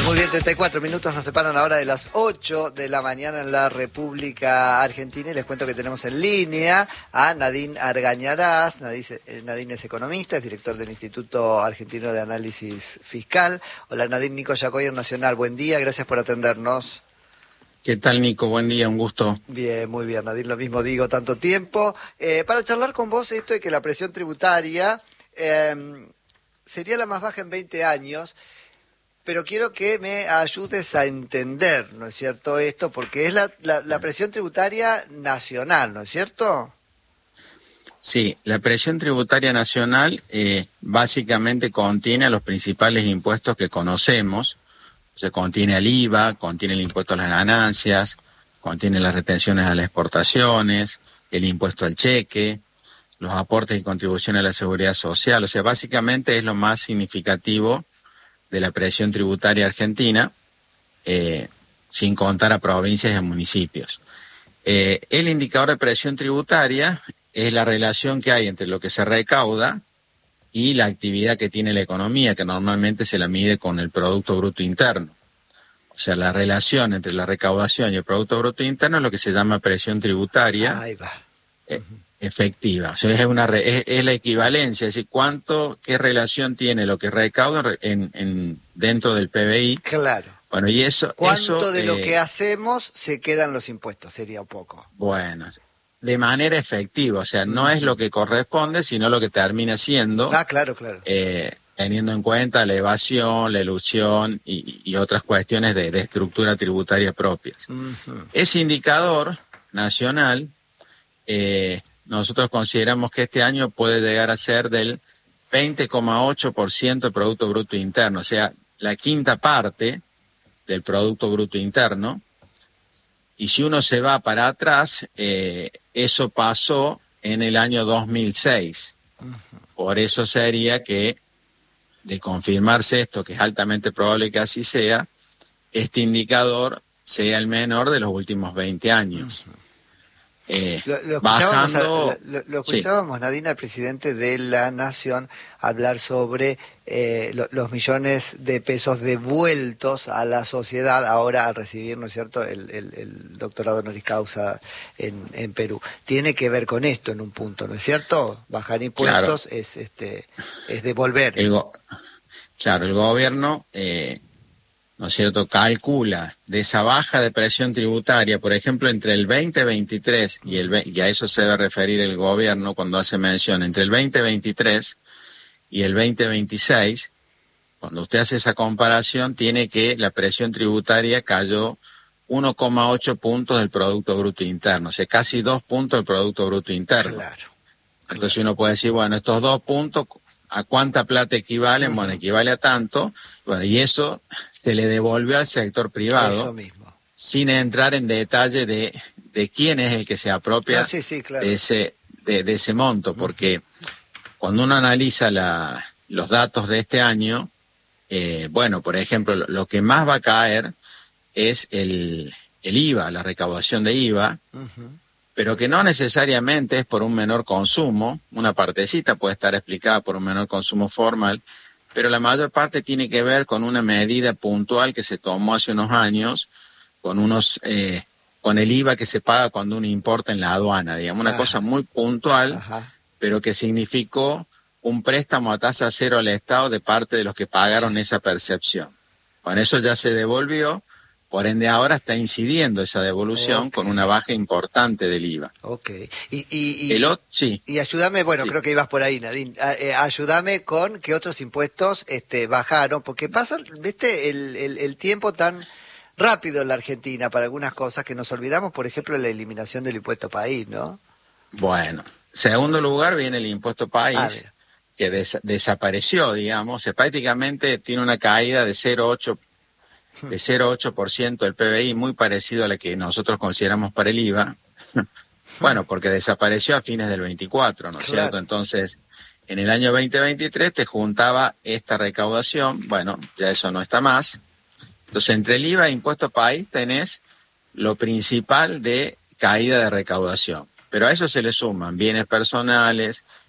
Muy bien, 34 minutos nos separan ahora de las 8 de la mañana en la República Argentina y les cuento que tenemos en línea a Nadine Argañarás. Nadine es economista, es director del Instituto Argentino de Análisis Fiscal. Hola Nadine, Nico Yacoyer Nacional, buen día, gracias por atendernos. ¿Qué tal, Nico? Buen día, un gusto. Bien, muy bien, Nadine, lo mismo digo, tanto tiempo. Para charlar con vos esto de que la presión tributaria sería la más baja en 20 años, pero quiero que me ayudes a entender, ¿no es cierto, esto? Porque es la presión tributaria nacional, ¿no es cierto? Sí, la presión tributaria nacional básicamente contiene a los principales impuestos que conocemos. Se contiene el IVA, contiene el impuesto a las ganancias, contiene las retenciones a las exportaciones, el impuesto al cheque, los aportes y contribuciones a la seguridad social. O sea, básicamente es lo más significativo de la presión tributaria argentina, sin contar a provincias y a municipios. El indicador de presión tributaria es la relación que hay entre lo que se recauda y la actividad que tiene la economía, que normalmente se la mide con el Producto Bruto Interno. O sea, la relación entre la recaudación y el Producto Bruto Interno es lo que se llama presión tributaria. Ahí va. Efectiva. O sea, es la equivalencia, es decir, qué relación tiene lo que recauda dentro del PBI. Claro. Bueno, y eso... ¿Cuánto de lo que hacemos se quedan los impuestos? Sería un poco. Bueno, de manera efectiva, o sea, no es lo que corresponde, sino lo que termina siendo. Ah, claro. Teniendo en cuenta la evasión, la elusión y otras cuestiones de estructura tributaria propias. Ese indicador nacional, nosotros consideramos que este año puede llegar a ser del 20,8% del Producto Bruto Interno, o sea, la quinta parte del Producto Bruto Interno. Y si uno se va para atrás, eso pasó en el año 2006. Por eso sería que, de confirmarse esto, que es altamente probable que así sea, este indicador sea el menor de los últimos 20 años. Lo escuchábamos, sí. Nadine, al presidente de la Nación, hablar sobre los millones de pesos devueltos a la sociedad ahora al recibir, ¿no es cierto?, el doctorado honoris causa en Perú. Tiene que ver con esto en un punto, ¿no es cierto? Bajar impuestos, claro. es devolver. Claro, el gobierno... ¿no es cierto?, calcula de esa baja de presión tributaria, por ejemplo, entre el 2023 y a eso se debe referir el gobierno cuando hace mención, entre el 2023 y el 2026, cuando usted hace esa comparación, tiene que la presión tributaria cayó 1,8 puntos del Producto Bruto Interno, o sea, casi 2 puntos del Producto Bruto Interno. Claro. Entonces uno puede decir, bueno, estos 2 puntos, ¿a cuánta plata equivalen? Bueno, equivale a tanto, bueno, y eso se le devolvió al sector privado. Eso mismo. Sin entrar en detalle de quién es el que se apropia claro. de ese monto, porque cuando uno analiza los datos de este año, bueno, por ejemplo, lo que más va a caer es el IVA, la recaudación de IVA, pero que no necesariamente es por un menor consumo, una partecita puede estar explicada por un menor consumo formal, pero la mayor parte tiene que ver con una medida puntual que se tomó hace unos años, con el IVA que se paga cuando uno importa en la aduana, digamos, una cosa muy puntual, pero que significó un préstamo a tasa cero al Estado de parte de los que pagaron esa percepción. Bueno, eso ya se devolvió. Por ende, ahora está incidiendo esa devolución con una baja importante del IVA. Ok. Sí. Y ayúdame, creo que ibas por ahí, Nadine. Ayúdame con qué otros impuestos bajaron, porque pasa, viste, el tiempo tan rápido en la Argentina para algunas cosas que nos olvidamos, por ejemplo, la eliminación del impuesto país, ¿no? Bueno, segundo lugar viene el impuesto país, que desapareció, digamos, prácticamente tiene una caída de 0,8% del PBI, muy parecido a la que nosotros consideramos para el IVA. Bueno, porque desapareció a fines del 24, ¿no es cierto? Entonces, en el año 2023 te juntaba esta recaudación, bueno, ya eso no está más. Entonces, entre el IVA e impuesto país tenés lo principal de caída de recaudación. Pero a eso se le suman bienes personales,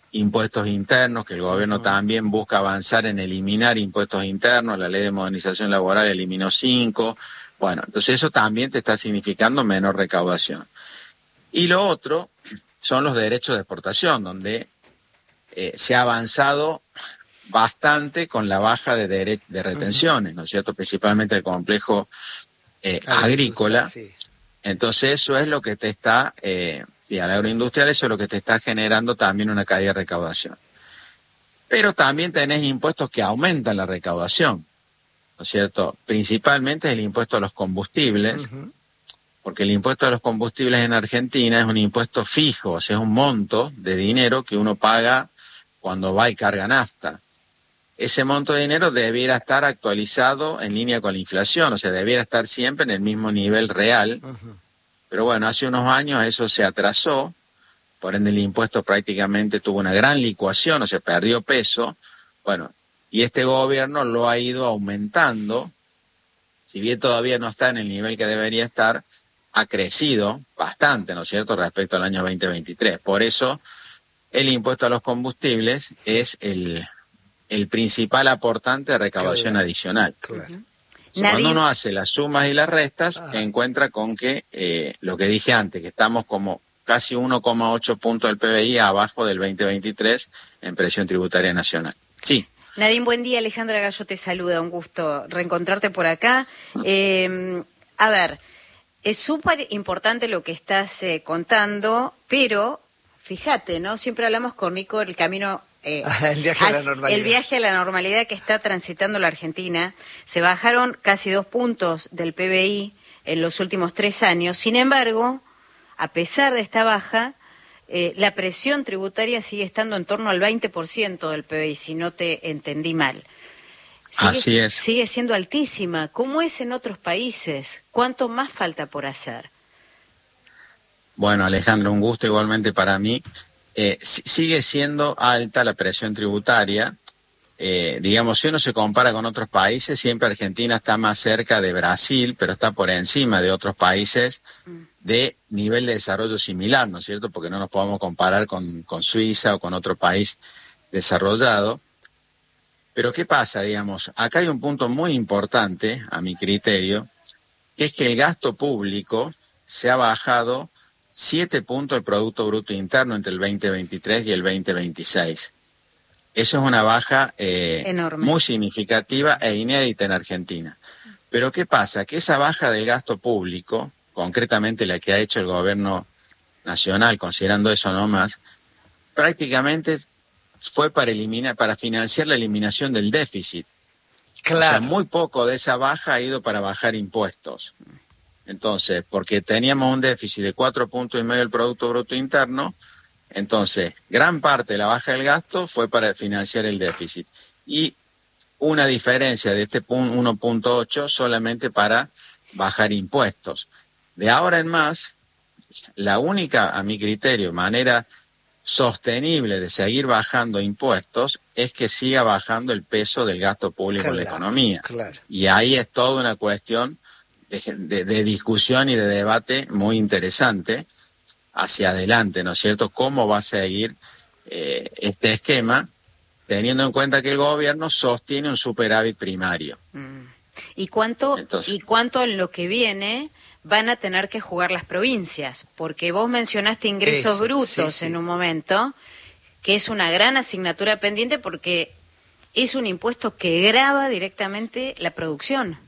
impuestos internos, que el gobierno también busca avanzar en eliminar impuestos internos, la ley de modernización laboral eliminó 5, bueno, entonces eso también te está significando menor recaudación. Y lo otro son los derechos de exportación, donde se ha avanzado bastante con la baja de retenciones, ¿no es cierto?, principalmente el complejo agrícola. Sí. Entonces eso es lo que te está, y a la agroindustrial eso es lo que te está generando también una caída de recaudación. Pero también tenés impuestos que aumentan la recaudación, ¿no es cierto? Principalmente el impuesto a los combustibles, porque el impuesto a los combustibles en Argentina es un impuesto fijo, o sea, es un monto de dinero que uno paga cuando va y carga nafta. Ese monto de dinero debiera estar actualizado en línea con la inflación, o sea, debiera estar siempre en el mismo nivel real. Pero bueno, hace unos años eso se atrasó, por ende el impuesto prácticamente tuvo una gran licuación, o sea, perdió peso. Bueno, y este gobierno lo ha ido aumentando, si bien todavía no está en el nivel que debería estar, ha crecido bastante, ¿no es cierto?, respecto al año 2023. Por eso el impuesto a los combustibles es el principal aportante de recaudación adicional. Claro. Cuando uno hace las sumas y las restas, encuentra con que lo que dije antes, que estamos como casi 1,8 puntos del PBI abajo del 2023 en presión tributaria nacional. Sí. Nadine, buen día. Alejandra Gallo te saluda. Un gusto reencontrarte por acá. A ver, es súper importante lo que estás contando, pero fíjate, ¿no? Siempre hablamos con Nico el camino... el viaje a la normalidad. El viaje a la normalidad que está transitando la Argentina. Se bajaron casi 2 puntos del PBI en los últimos 3 años. Sin embargo, a pesar de esta baja, la presión tributaria sigue estando en torno al 20% del PBI, si no te entendí mal. Así es. Sigue siendo altísima. ¿Cómo es en otros países? ¿Cuánto más falta por hacer? Bueno, Alejandro, un gusto igualmente para mí. Sigue siendo alta la presión tributaria. Digamos, si uno se compara con otros países, siempre Argentina está más cerca de Brasil, pero está por encima de otros países de nivel de desarrollo similar, ¿no es cierto? Porque no nos podemos comparar con Suiza o con otro país desarrollado. Pero ¿qué pasa? Digamos, acá hay un punto muy importante, a mi criterio, que es que el gasto público se ha bajado 7 puntos del Producto Bruto Interno entre el 2023 y el 2026. Eso es una baja muy significativa e inédita en Argentina. Pero ¿qué pasa? Que esa baja del gasto público, concretamente la que ha hecho el gobierno nacional, considerando eso nomás, prácticamente fue para financiar la eliminación del déficit. Claro. O sea, muy poco de esa baja ha ido para bajar impuestos. Entonces, porque teníamos un déficit de 4,5 puntos del Producto Bruto Interno, entonces gran parte de la baja del gasto fue para financiar el déficit. Y una diferencia de este 1,8 solamente para bajar impuestos. De ahora en más, la única, a mi criterio, manera sostenible de seguir bajando impuestos es que siga bajando el peso del gasto público en la economía. Claro. Y ahí es toda una cuestión de discusión y de debate muy interesante hacia adelante, ¿no es cierto? ¿Cómo va a seguir este esquema, teniendo en cuenta que el gobierno sostiene un superávit primario? ¿Y cuánto en lo que viene van a tener que jugar las provincias? Porque vos mencionaste ingresos brutos en un momento, que es una gran asignatura pendiente porque es un impuesto que grava directamente la producción.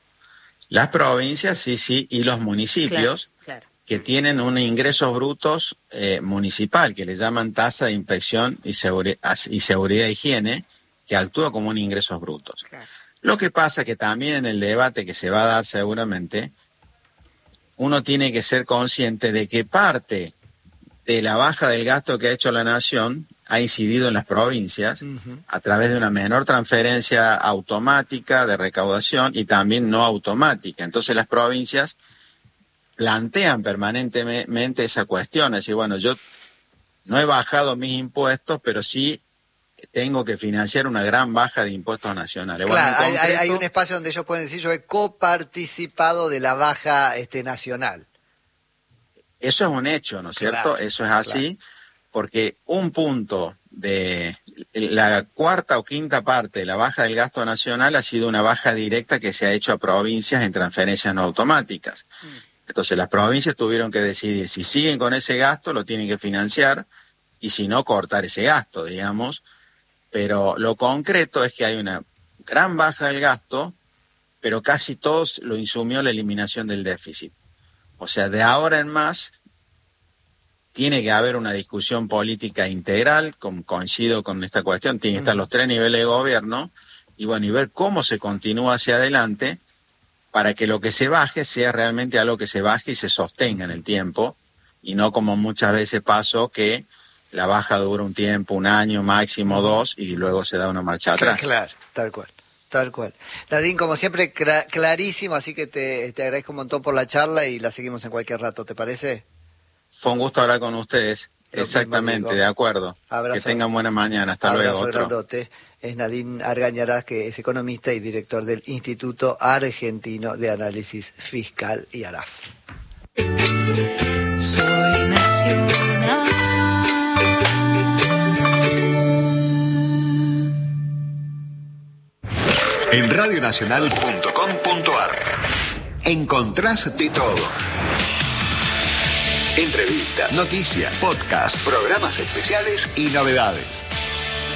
Las provincias, sí, y los municipios, claro. Que tienen un ingresos brutos municipal, que le llaman tasa de inspección y seguridad e higiene, que actúa como un ingresos brutos. Claro. Lo que pasa que también en el debate que se va a dar seguramente, uno tiene que ser consciente de que parte de la baja del gasto que ha hecho la nación ha incidido en las provincias a través de una menor transferencia automática de recaudación y también no automática. Entonces las provincias plantean permanentemente esa cuestión, es decir, bueno, yo no he bajado mis impuestos, pero sí tengo que financiar una gran baja de impuestos nacionales. Claro, bueno, hay un espacio donde ellos pueden decir, yo he coparticipado de la baja nacional. Eso es un hecho, ¿no es cierto? Eso es así. porque un punto de la cuarta o quinta parte de la baja del gasto nacional ha sido una baja directa que se ha hecho a provincias en transferencias no automáticas. Entonces las provincias tuvieron que decidir si siguen con ese gasto, lo tienen que financiar, y si no, cortar ese gasto, digamos. Pero lo concreto es que hay una gran baja del gasto, pero casi todos lo insumió la eliminación del déficit. O sea, de ahora en más tiene que haber una discusión política integral, coincido con esta cuestión, tiene que estar los tres niveles de gobierno, y bueno, y ver cómo se continúa hacia adelante para que lo que se baje sea realmente algo que se baje y se sostenga en el tiempo, y no como muchas veces pasó que la baja dura un tiempo, un año, máximo 2, y luego se da una marcha atrás. Claro, tal cual. Tal cual. Nadine, como siempre, clarísimo, así que te agradezco un montón por la charla y la seguimos en cualquier rato, ¿te parece? Fue un gusto hablar con ustedes. Exactamente, de acuerdo. Abrazo. Que tengan buena mañana. Hasta luego. Grandote. Es Nadine Argañarás, que es economista y director del Instituto Argentino de Análisis Fiscal, IARAF. Soy nacional. En radionacional.com.ar encontrás de todo. Entrevistas, noticias, podcasts, programas especiales y novedades.